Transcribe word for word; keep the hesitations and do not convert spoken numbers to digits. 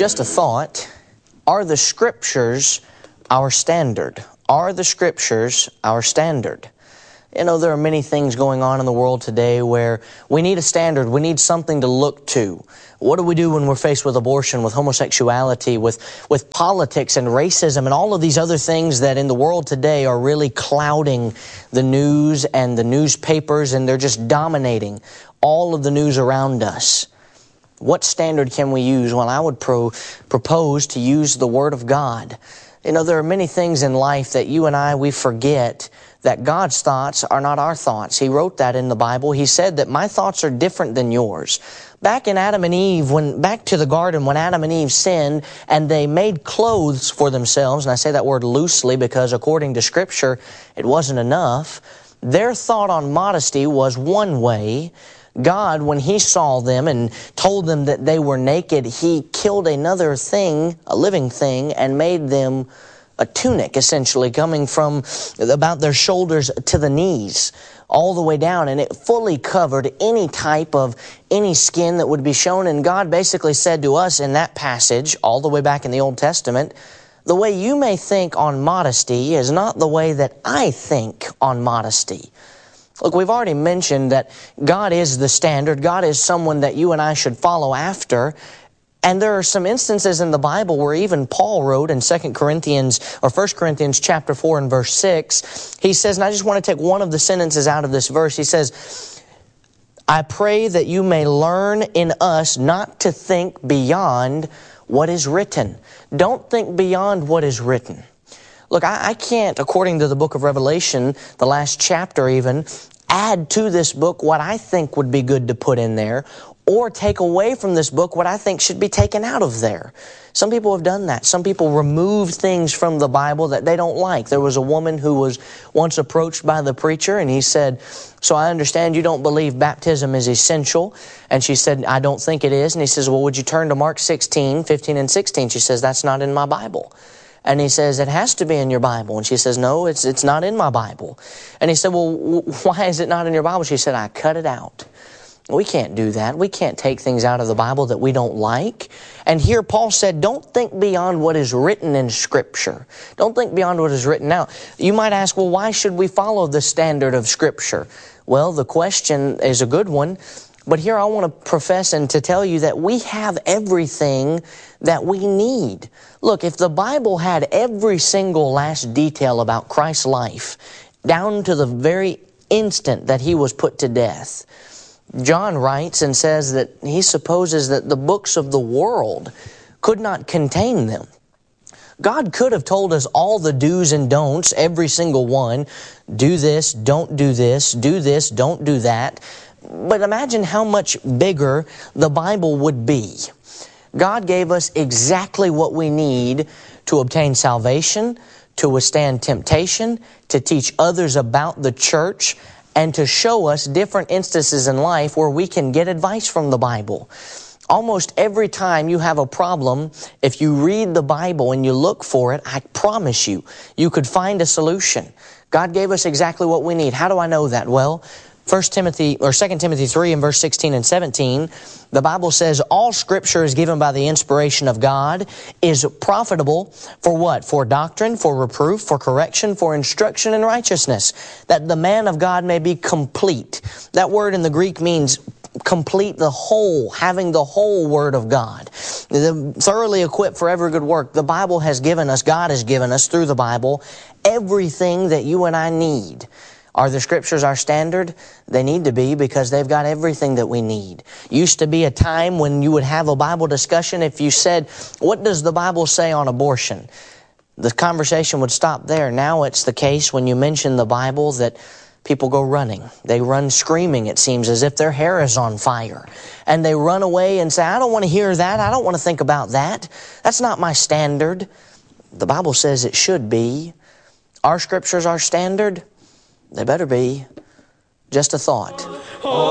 Just a thought, are the Scriptures our standard? Are the Scriptures our standard? You know, there are many things going on in the world today where we need a standard, we need something to look to. What do we do when we're faced with abortion, with homosexuality, with, with politics and racism and all of these other things that in the world today are really clouding the news and the newspapers, and they're just dominating all of the news around us? What standard can we use? Well, I would pro propose to use the Word of God. You know, there are many things in life that you and I, we forget that God's thoughts are not our thoughts. He wrote that in the Bible. He said that my thoughts are different than yours. Back in Adam and Eve, when back to the garden, when Adam and Eve sinned and they made clothes for themselves, and I say that word loosely because according to Scripture, it wasn't enough. Their thought on modesty was one way. God, when He saw them and told them that they were naked, He killed another thing, a living thing, and made them a tunic, essentially, coming from about their shoulders to the knees, all the way down, and it fully covered any type of, any skin that would be shown. And God basically said to us in that passage, all the way back in the Old Testament, the way you may think on modesty is not the way that I think on modesty. Look, we've already mentioned that God is the standard. God is someone that you and I should follow after. And there are some instances in the Bible where even Paul wrote in Second Corinthians or First Corinthians chapter four and verse six, he says, and I just want to take one of the sentences out of this verse. He says, I pray that you may learn in us not to think beyond what is written. Don't think beyond what is written. Look, I, I can't, according to the book of Revelation, the last chapter even, add to this book what I think would be good to put in there, or take away from this book what I think should be taken out of there. Some people have done that. Some people remove things from the Bible that they don't like. There was a woman who was once approached by the preacher, and he said, so I understand you don't believe baptism is essential. And she said, I don't think it is. And he says, well, would you turn to Mark sixteen, fifteen and sixteen? She says, that's not in my Bible. And he says, it has to be in your Bible. And she says, no, it's, it's not in my Bible. And he said, well, why is it not in your Bible? She said, I cut it out. We can't do that. We can't take things out of the Bible that we don't like. And here Paul said, don't think beyond what is written in Scripture. Don't think beyond what is written. Now, you might ask, well, why should we follow the standard of Scripture? Well, the question is a good one. But here I want to profess and to tell you that we have everything that we need. Look, if the Bible had every single last detail about Christ's life, down to the very instant that He was put to death, John writes and says that he supposes that the books of the world could not contain them. God could have told us all the do's and don'ts, every single one. Do this, don't do this, do this, don't do that. But imagine how much bigger the Bible would be. God gave us exactly what we need to obtain salvation, to withstand temptation, to teach others about the church, and to show us different instances in life where we can get advice from the Bible. Almost every time you have a problem, if you read the Bible and you look for it, I promise you, you could find a solution. God gave us exactly what we need. How do I know that? Well, First Timothy or Second Timothy three and verse sixteen and seventeen, the Bible says all Scripture is given by the inspiration of God, is profitable for what? For doctrine, for reproof, for correction, for instruction in righteousness, that the man of God may be complete. That word in the Greek means complete, the whole, having the whole Word of God. Thoroughly equipped for every good work. The Bible has given us, God has given us through the Bible, everything that you and I need. Are the Scriptures our standard? They need to be, because they've got everything that we need. Used to be a time when you would have a Bible discussion. If you said, what does the Bible say on abortion? The conversation would stop there. Now it's the case when you mention the Bible that people go running. They run screaming, it seems, as if their hair is on fire. And they run away and say, I don't want to hear that. I don't want to think about that. That's not my standard. The Bible says it should be. Are Scriptures our standard? They better be. Just a thought.